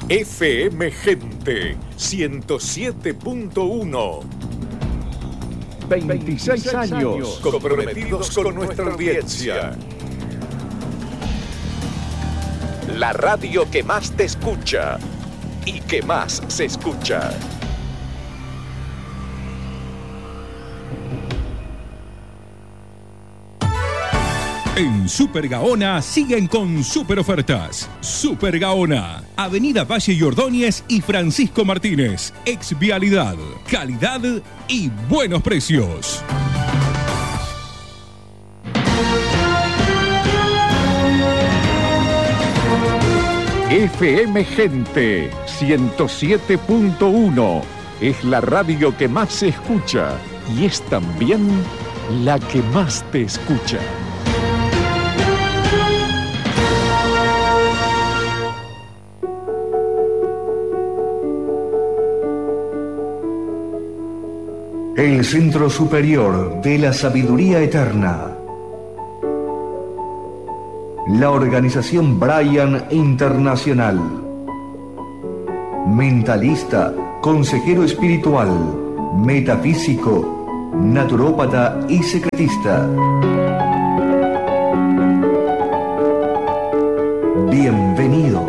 FM Gente 107.1. 26 años comprometidos con nuestra audiencia. La radio que más te escucha y que más se escucha. En Super Gaona siguen con super ofertas. Super Gaona, Avenida Valle y Ordóñez y Francisco Martínez. Ex Vialidad, calidad y buenos precios. FM Gente 107.1 es la radio que más se escucha y es también la que más te escucha. El Centro Superior de la Sabiduría Eterna. La organización Brian Internacional. Mentalista, consejero espiritual, metafísico, naturópata y secretista. Bienvenidos.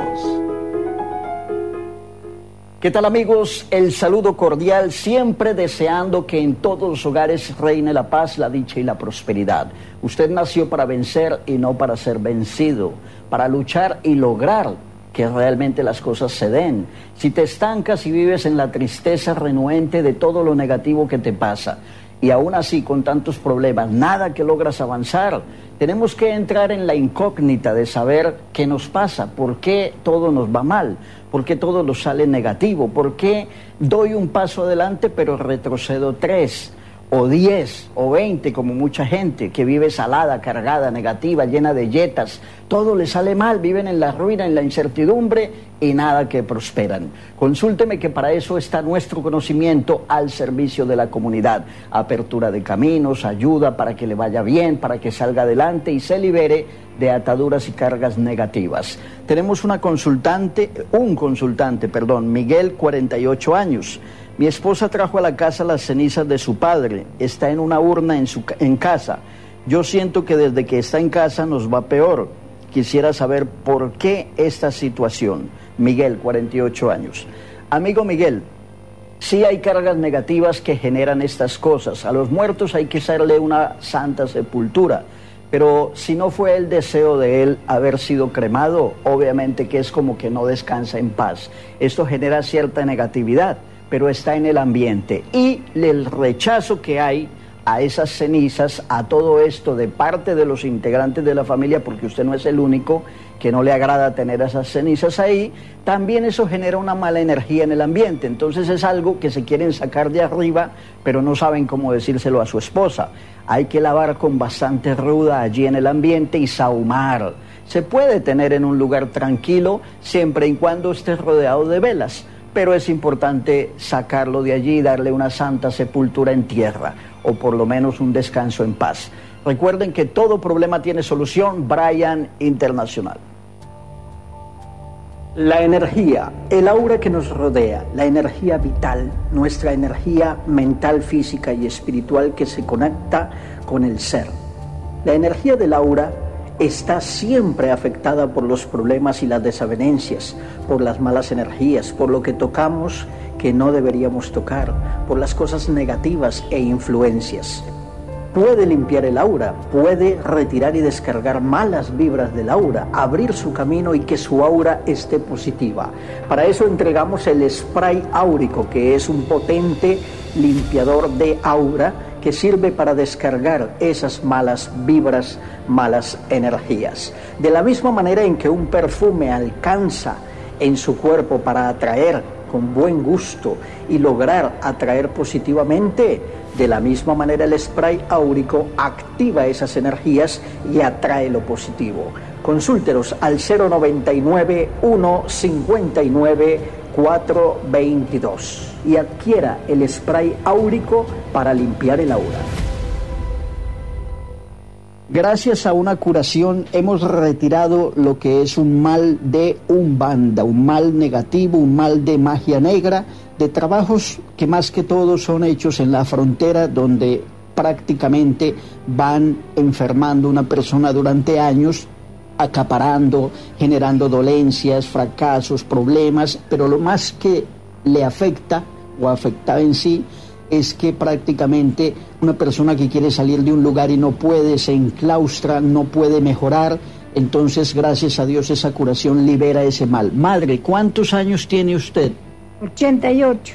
¿Qué tal, amigos? El saludo cordial, siempre deseando que en todos los hogares reine la paz, la dicha y la prosperidad. Usted nació para vencer y no para ser vencido, para luchar y lograr que realmente las cosas se den. Si te estancas y vives en la tristeza renuente de todo lo negativo que te pasa, y aún así con tantos problemas, nada que logras avanzar, tenemos que entrar en la incógnita de saber qué nos pasa, por qué todo nos va mal, por qué todo nos sale negativo, por qué doy un paso adelante pero retrocedo 3 o 10 o 20, como mucha gente que vive salada, cargada, negativa, llena de yetas. Todo le sale mal, viven en la ruina, en la incertidumbre y nada que prosperan. Consúlteme, que para eso está nuestro conocimiento al servicio de la comunidad. Apertura de caminos, ayuda para que le vaya bien, para que salga adelante y se libere de ataduras y cargas negativas. Tenemos un consultante, Miguel, 48 años. Mi esposa trajo a la casa las cenizas de su padre. Está en una urna en casa. Yo siento que desde que está en casa nos va peor. Quisiera saber por qué esta situación. Miguel, 48 años. Amigo Miguel, sí hay cargas negativas que generan estas cosas. A los muertos hay que hacerle una santa sepultura. Pero si no fue el deseo de él haber sido cremado, obviamente que es como que no descansa en paz. Esto genera cierta negatividad, pero está en el ambiente. Y el rechazo que hay a esas cenizas, a todo esto de parte de los integrantes de la familia, porque usted no es el único que no le agrada tener esas cenizas ahí, también eso genera una mala energía en el ambiente. Entonces es algo que se quieren sacar de arriba, pero no saben cómo decírselo a su esposa. Hay que lavar con bastante ruda allí en el ambiente y sahumar. Se puede tener en un lugar tranquilo siempre y cuando esté rodeado de velas, pero es importante sacarlo de allí y darle una santa sepultura en tierra, o por lo menos un descanso en paz. Recuerden que todo problema tiene solución. Brian Internacional. La energía, el aura que nos rodea, la energía vital, nuestra energía mental, física y espiritual que se conecta con el ser. La energía del aura está siempre afectada por los problemas y las desavenencias, por las malas energías, por lo que tocamos que no deberíamos tocar, por las cosas negativas e influencias. Puede limpiar el aura, puede retirar y descargar malas vibras del aura, abrir su camino y que su aura esté positiva. Para eso entregamos el spray áurico, que es un potente limpiador de aura que sirve para descargar esas malas vibras, malas energías. De la misma manera en que un perfume alcanza en su cuerpo para atraer con buen gusto y lograr atraer positivamente, de la misma manera el spray áurico activa esas energías y atrae lo positivo. Consúltenos al 099 159 422 y adquiera el spray áurico para limpiar el aura. Gracias a una curación hemos retirado lo que es un mal de Umbanda, un mal negativo, un mal de magia negra, de trabajos que más que todo son hechos en la frontera, donde prácticamente van enfermando una persona durante años, acaparando, generando dolencias, fracasos, problemas, pero lo más que le afecta o afecta en sí es que prácticamente una persona que quiere salir de un lugar y no puede, se enclaustra, no puede mejorar. Entonces, gracias a Dios, esa curación libera ese mal. Madre, ¿cuántos años tiene usted? 88.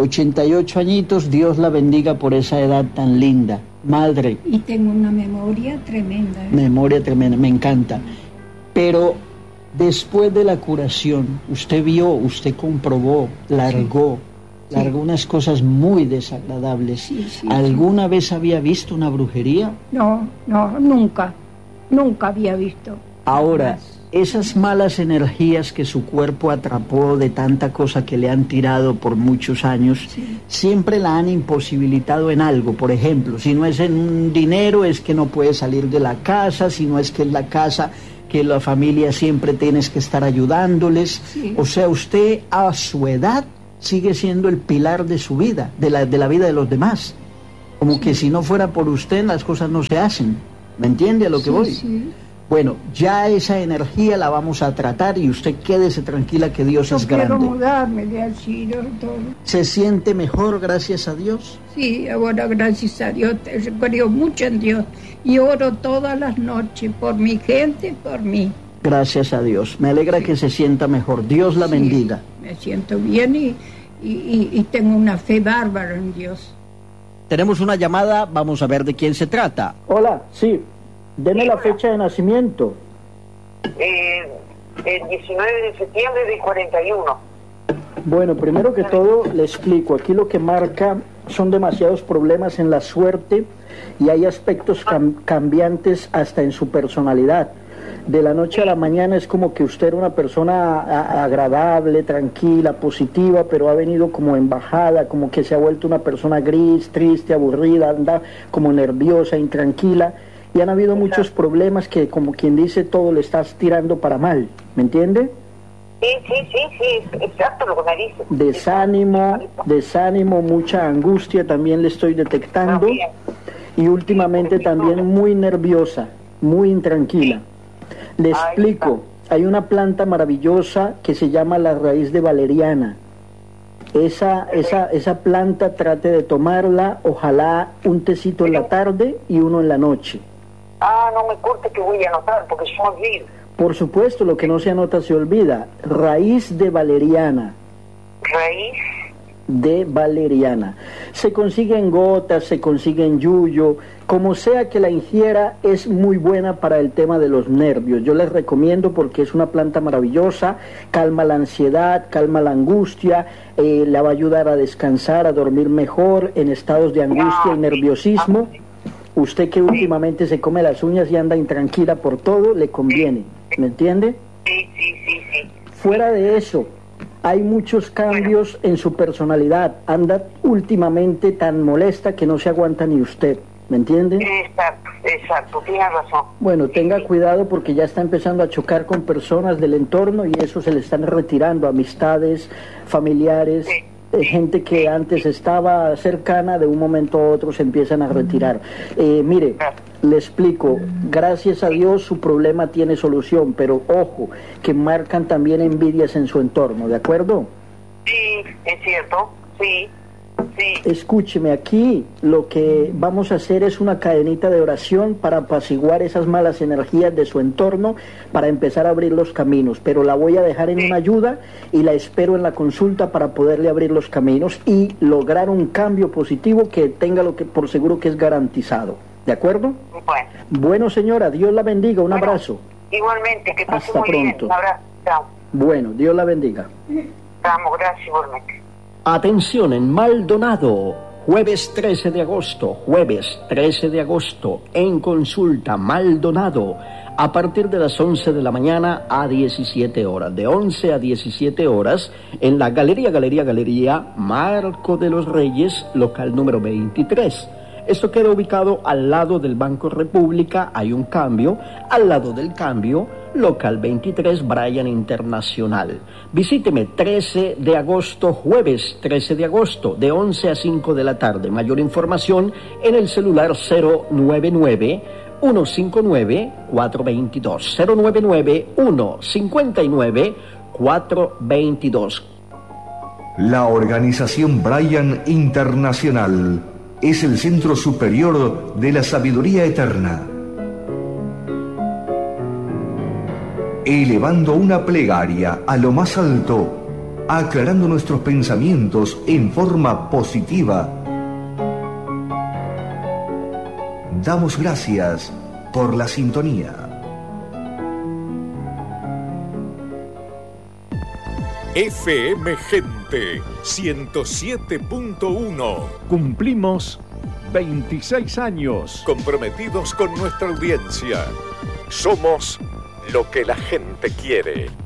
88 añitos, Dios la bendiga por esa edad tan linda. Madre. Y tengo una memoria tremenda. Memoria tremenda, me encanta. Pero después de la curación, usted vio, usted comprobó, largó unas cosas muy desagradables. Sí. ¿Alguna vez había visto una brujería? No, nunca había visto. Ahora, esas malas energías que su cuerpo atrapó de tanta cosa que le han tirado por muchos años, siempre la han imposibilitado en algo. Por ejemplo, si no es en un dinero, es que no puede salir de la casa, si no es que en la casa, que la familia siempre tienes que estar ayudándoles. O sea, usted a su edad sigue siendo el pilar de su vida, de la vida de los demás. Como que si no fuera por usted, las cosas no se hacen. ¿Me entiende a lo que voy? Sí. Bueno, ya esa energía la vamos a tratar y usted quédese tranquila que Dios es grande. Yo quiero mudarme de asilo y todo. ¿Se siente mejor, gracias a Dios? Sí, ahora gracias a Dios, creo mucho en Dios y oro todas las noches por mi gente y por mí. Gracias a Dios, me alegra que se sienta mejor, Dios la bendiga. Me siento bien y tengo una fe bárbara en Dios. Tenemos una llamada, vamos a ver de quién se trata. Hola, sí, deme la fecha de nacimiento. El 19 de septiembre del 41. Bueno, primero que todo le explico, aquí lo que marca son demasiados problemas en la suerte y hay aspectos cambiantes hasta en su personalidad. De la noche a la mañana es como que usted era una persona agradable, tranquila, positiva, pero ha venido como en bajada, como que se ha vuelto una persona gris, triste, aburrida, anda como nerviosa, intranquila, y han habido muchos problemas que, como quien dice, todo le estás tirando para mal, ¿me entiende? Sí, exacto lo que me dice. Desánimo, mucha angustia también le estoy detectando, y últimamente también muy nerviosa, muy intranquila. Le explico, hay una planta maravillosa que se llama la raíz de valeriana. Esa planta trate de tomarla, ojalá un tecito en la tarde y uno en la noche. No me corte que voy a anotar porque yo me olvido. Por supuesto, lo que no se anota se olvida. Raíz de valeriana. Raíz de valeriana. Se consigue en gotas, se consigue en yuyo, como sea que la ingiera, es muy buena para el tema de los nervios. Yo les recomiendo porque es una planta maravillosa, calma la ansiedad, calma la angustia, la va a ayudar a descansar, a dormir mejor en estados de angustia y nerviosismo. Usted que últimamente se come las uñas y anda intranquila por todo, le conviene, ¿me entiende? Sí. Fuera de eso, hay muchos cambios en su personalidad. Anda últimamente tan molesta que no se aguanta ni usted, ¿me entiende? Exacto, tienes razón. Bueno, tenga cuidado porque ya está empezando a chocar con personas del entorno y eso se le están retirando, amistades, familiares, gente que antes estaba cercana, de un momento a otro se empiezan a retirar. Mire, le explico, gracias a Dios su problema tiene solución, pero ojo, que marcan también envidias en su entorno, ¿de acuerdo? Sí, es cierto, sí. Escúcheme, aquí lo que vamos a hacer es una cadenita de oración para apaciguar esas malas energías de su entorno, para empezar a abrir los caminos, pero la voy a dejar en una ayuda y la espero en la consulta para poderle abrir los caminos y lograr un cambio positivo que tenga lo que por seguro que es garantizado, ¿de acuerdo? Bueno señora, Dios la bendiga, un abrazo. Igualmente, que pase hasta muy pronto. Bien. Un abrazo, chao. Bueno, Dios la bendiga. Vamos, gracias igualmente. Atención en Maldonado, jueves 13 de agosto, en consulta Maldonado, a partir de las 11 de la mañana a 17 horas, de 11 a 17 horas, en la Galería Marco de los Reyes, local número 23. Esto queda ubicado al lado del Banco República, hay un cambio, al lado del cambio, local 23, Bryan Internacional. Visíteme 13 de agosto, jueves 13 de agosto, de 11 a 5 de la tarde. Mayor información en el celular 099-159-422. 099-159-422. La organización Bryan Internacional es el centro superior de la sabiduría eterna. Elevando una plegaria a lo más alto, aclarando nuestros pensamientos en forma positiva, damos gracias por la sintonía. FM Gente 107.1. Cumplimos 26 años. Comprometidos con nuestra audiencia. Somos lo que la gente quiere.